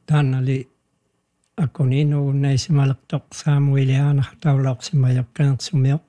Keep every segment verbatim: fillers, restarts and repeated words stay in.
taanali akonino naisimalaqtoq Samueliana taulaqsimajaqqanersumiоq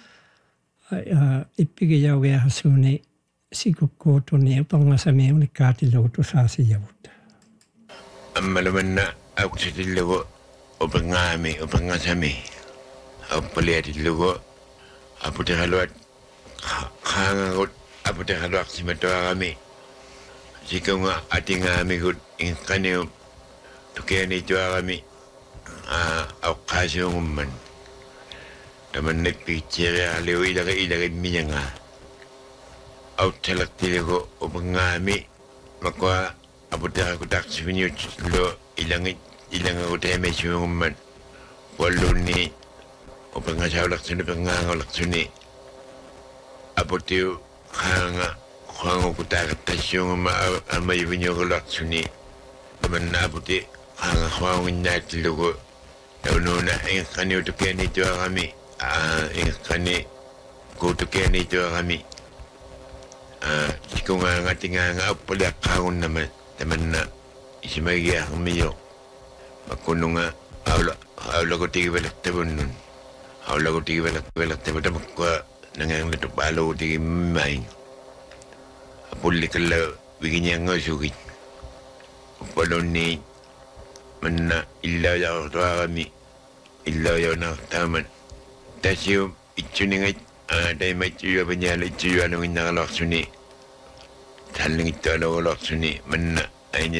ippigijaugiarsuuni sikukkuutuni utorngasamiuni kaatilugutusaasijavut ammalumanna auqsitillugu upangaami upangasami auppaliatillugu aputeraluat qaangagut aputeraluaqsimatuarami sikunga atingaamigut inqaniu tukianituarami auqqaasiungumman tamannak piitsiariarliu ilari ilarimmiñanga auttalaqtiligu upangaami makua aputerakutarsiviñutlu ilangit ilangagutaimasiungumman puallunni upangasaulaqsuni pangaangulaqsuni aputiu qaanga qaangukutaaqattassiungumma amayiviñugulaqsuni tamanna aputi qaanga qaangunnaattilugu taunuuna inqqaniutukianituarami inqqani kuutukianituarami sikungaanga tingaanga uppaliaqqaagunnama tamanna isimagiarmiyo makununga aula aulagutigivalaqtavunnun aulagutigivalaqtavutamaqqa nangaanglatupalugutigimmaing apullikalla vigiñangausugit uppalunni manna illaujaqtuarami illaujaunaqtaaman tasium itsuningait taimaitsuyuapañaala itsuyualuginnaqaluaqsuni tallingittualuguloqsuni manna aini